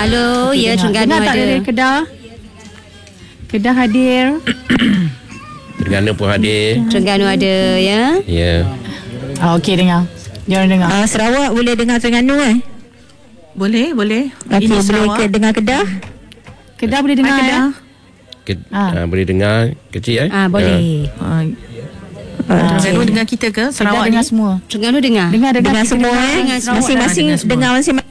Halo, ya Terengganu Dengar tak ada. dari Kedah? Kedah hadir. Terengganu pun hadir. Terengganu ada ya. Ya. Okey, dengar. Jangan dengar. Sarawak boleh dengar Terengganu Boleh. Okey, Ini boleh Sarawak. dengar Kedah. Kedah boleh dengar Kedah. Boleh dengar kecil Boleh. Terengganu dengan kita ke? Kedah Sarawak dengar ni? semua. Terengganu dengar. Dengar semua dengar semua. Masing-masing Dengar semua. dengar masing-masing.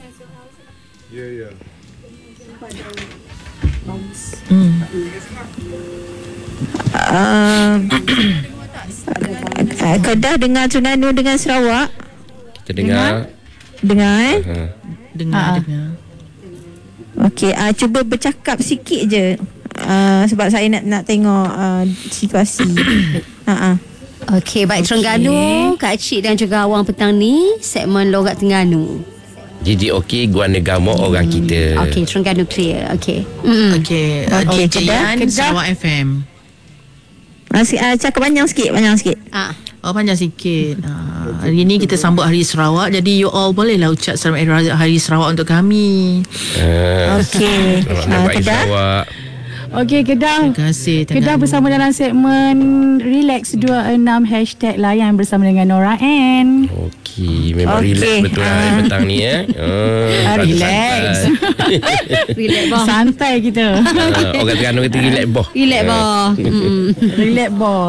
Kedah dengar Terengganu dengan Sarawak. Kita dengar. Dengar Dengar. Okey, cuba bercakap sikit je. Sebab saya nak tengok situasi. Okey, baik Terengganu, Kak Cik dan juga awang petang ni segmen Logat Terengganu. Jadi okey gua negama orang kita. Okey, Terengganu clear. Okey. Okey, Okey, DJ Kedah. Yan, Sarawak FM. Cakap panjang sikit. Panjang sikit. Hari ni kita sambut Hari Sarawak. Jadi you all bolehlah ucap selamat Hari Sarawak untuk kami. Okey. Selamat Hari Kedah. Sarawak. Okey, Kedah. Terima kasih. Kedah bersama dalam segmen Relax 26 #layan bersama dengan Nora N. Okey, memang Okey. relax betul hari petang ni Relax. Relax boh. Santai kita. Orang Terengganu kata relax boh. Relax boh. Relax boh.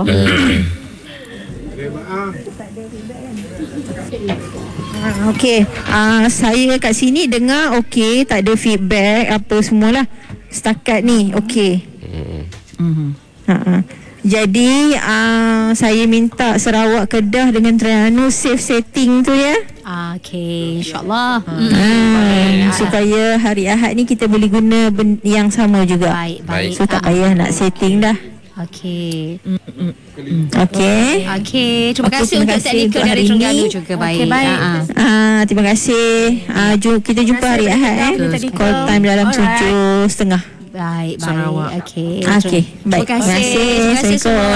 Okey. Saya kat sini dengar okey, tak ada feedback apa semualah. Setakat ni okey. Jadi saya minta Sarawak, Kedah dengan Terengganu safe setting tu ya. Okey, insya-Allah. Supaya hari Ahad ni kita boleh guna yang sama juga. Baik. So tak payah nak setting dah. Okey. Okey. Okey, terima kasih terima untuk kasih teknikal untuk dari hari Terengganu ni. juga. Baik. Okey, baik. Terima kasih. Kita jumpa hari Ahad call time dalam 7:30. Baik. Sarawak. Okey. Okey, baik. Terima kasih. Terima kasih. Terima kasih semua.